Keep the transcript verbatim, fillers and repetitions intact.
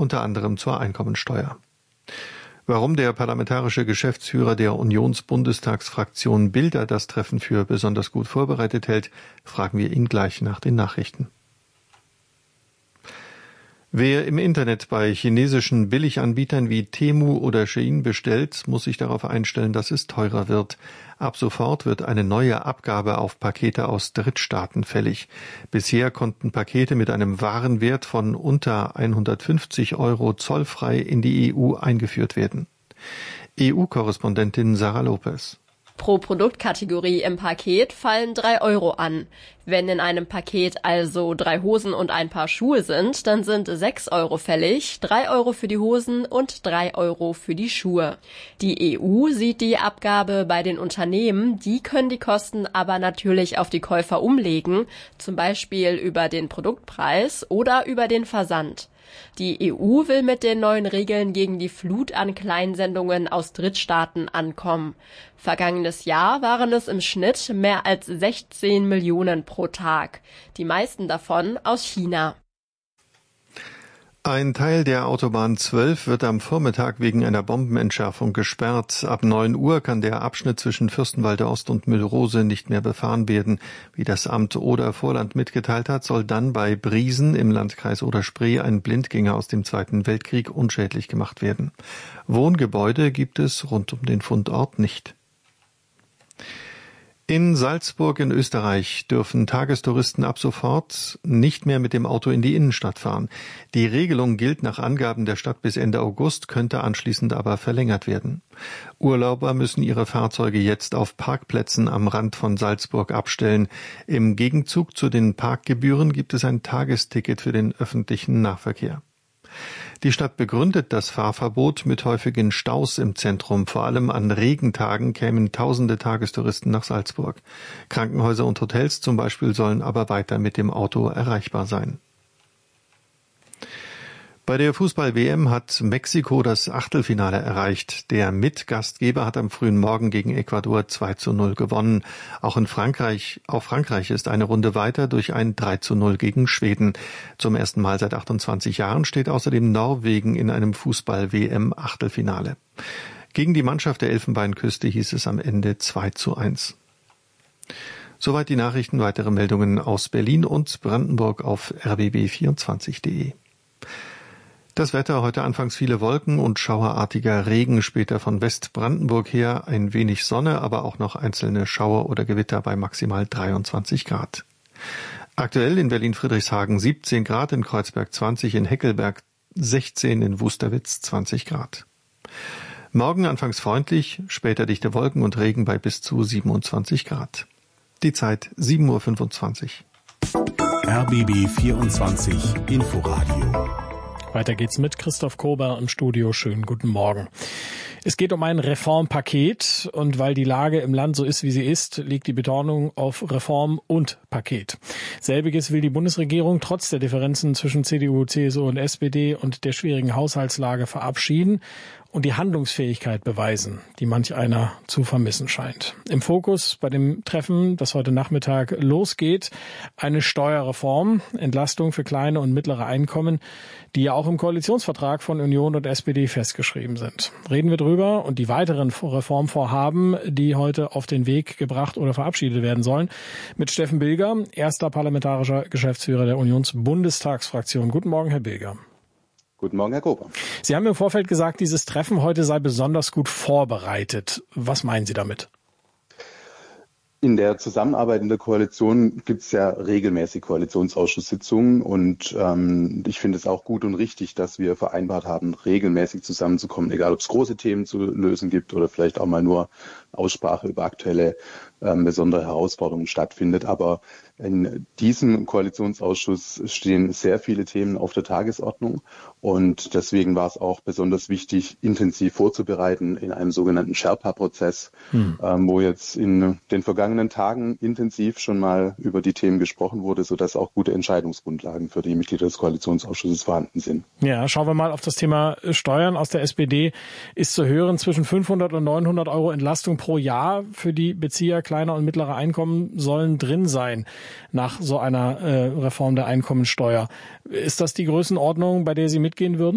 unter anderem zur Einkommensteuer. Warum der parlamentarische Geschäftsführer der Unionsbundestagsfraktion Bilder das Treffen für besonders gut vorbereitet hält, fragen wir ihn gleich nach den Nachrichten. Wer im Internet bei chinesischen Billiganbietern wie Temu oder Shein bestellt, muss sich darauf einstellen, dass es teurer wird. Ab sofort wird eine neue Abgabe auf Pakete aus Drittstaaten fällig. Bisher konnten Pakete mit einem Warenwert von unter hundertfünfzig Euro zollfrei in die E U eingeführt werden. E U-Korrespondentin Sarah Lopez. Pro Produktkategorie im Paket fallen drei Euro an. Wenn in einem Paket also drei Hosen und ein Paar Schuhe sind, dann sind sechs Euro fällig, drei Euro für die Hosen und drei Euro für die Schuhe. Die E U sieht die Abgabe bei den Unternehmen, die können die Kosten aber natürlich auf die Käufer umlegen, zum Beispiel über den Produktpreis oder über den Versand. Die E U will mit den neuen Regeln gegen die Flut an Kleinsendungen aus Drittstaaten ankommen. Vergangenes Jahr waren es im Schnitt mehr als sechzehn Millionen pro Tag. Die meisten davon aus China. Ein Teil der Autobahn zwölf wird am Vormittag wegen einer Bombenentschärfung gesperrt. Ab neun Uhr kann der Abschnitt zwischen Fürstenwalde Ost und Müllrose nicht mehr befahren werden. Wie das Amt Oder-Vorland mitgeteilt hat, soll dann bei Briesen im Landkreis Oder-Spree ein Blindgänger aus dem Zweiten Weltkrieg unschädlich gemacht werden. Wohngebäude gibt es rund um den Fundort nicht. In Salzburg in Österreich dürfen Tagestouristen ab sofort nicht mehr mit dem Auto in die Innenstadt fahren. Die Regelung gilt nach Angaben der Stadt bis Ende August, könnte anschließend aber verlängert werden. Urlauber müssen ihre Fahrzeuge jetzt auf Parkplätzen am Rand von Salzburg abstellen. Im Gegenzug zu den Parkgebühren gibt es ein Tagesticket für den öffentlichen Nahverkehr. Die Stadt begründet das Fahrverbot mit häufigen Staus im Zentrum. Vor allem an Regentagen kämen tausende Tagestouristen nach Salzburg. Krankenhäuser und Hotels zum Beispiel sollen aber weiter mit dem Auto erreichbar sein. Bei der Fußball-W M hat Mexiko das Achtelfinale erreicht. Der Mitgastgeber hat am frühen Morgen gegen Ecuador zwei zu null gewonnen. Auch in Frankreich, auch Frankreich ist eine Runde weiter durch ein drei zu null gegen Schweden. Zum ersten Mal seit achtundzwanzig Jahren steht außerdem Norwegen in einem Fußball-W M-Achtelfinale. Gegen die Mannschaft der Elfenbeinküste hieß es am Ende zwei zu eins. Soweit die Nachrichten. Weitere Meldungen aus Berlin und Brandenburg auf r b b vierundzwanzig punkt de. Das Wetter, heute anfangs viele Wolken und schauerartiger Regen, später von Westbrandenburg her ein wenig Sonne, aber auch noch einzelne Schauer oder Gewitter bei maximal dreiundzwanzig Grad. Aktuell in Berlin-Friedrichshagen siebzehn Grad, in Kreuzberg zwanzig, in Heckelberg sechzehn, in Wusterwitz zwanzig Grad. Morgen anfangs freundlich, später dichte Wolken und Regen bei bis zu siebenundzwanzig Grad. Die Zeit sieben Uhr fünfundzwanzig. R B B vierundzwanzig Inforadio. Weiter geht's mit Christoph Kober im Studio. Schönen guten Morgen. Es geht um ein Reformpaket und weil die Lage im Land so ist, wie sie ist, liegt die Betonung auf Reform und Paket. Selbiges will die Bundesregierung trotz der Differenzen zwischen C D U, C S U und S P D und der schwierigen Haushaltslage verabschieden und die Handlungsfähigkeit beweisen, die manch einer zu vermissen scheint. Im Fokus bei dem Treffen, das heute Nachmittag losgeht, eine Steuerreform, Entlastung für kleine und mittlere Einkommen, die ja auch im Koalitionsvertrag von Union und S P D festgeschrieben sind. Reden wir drüber und die weiteren Reformvorhaben, die heute auf den Weg gebracht oder verabschiedet werden sollen, mit Steffen Bilger, erster parlamentarischer Geschäftsführer der Unionsbundestagsfraktion. Guten Morgen, Herr Bilger. Guten Morgen, Herr Kober. Sie haben im Vorfeld gesagt, dieses Treffen heute sei besonders gut vorbereitet. Was meinen Sie damit? In der Zusammenarbeit in der Koalition gibt es ja regelmäßig Koalitionsausschusssitzungen und ähm, ich finde es auch gut und richtig, dass wir vereinbart haben, regelmäßig zusammenzukommen, egal ob es große Themen zu lösen gibt oder vielleicht auch mal nur Aussprache über aktuelle ähm, besondere Herausforderungen stattfindet. Aber in diesem Koalitionsausschuss stehen sehr viele Themen auf der Tagesordnung und deswegen war es auch besonders wichtig, intensiv vorzubereiten in einem sogenannten Sherpa-Prozess, hm. ähm, wo jetzt in den vergangenen Tagen intensiv schon mal über die Themen gesprochen wurde, sodass auch gute Entscheidungsgrundlagen für die Mitglieder des Koalitionsausschusses vorhanden sind. Ja, schauen wir mal auf das Thema Steuern. Aus der S P D ist zu hören, zwischen fünfhundert und neunhundert Euro Entlastung pro Jahr für die Bezieher kleiner und mittlerer Einkommen sollen drin sein nach so einer äh, Reform der Einkommensteuer. Ist das die Größenordnung, bei der Sie mitgehen würden?